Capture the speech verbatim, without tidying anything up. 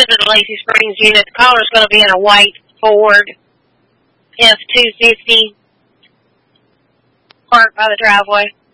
to the Lacey Springs unit. The caller's going to be in a white Ford F two fifty parked by the driveway.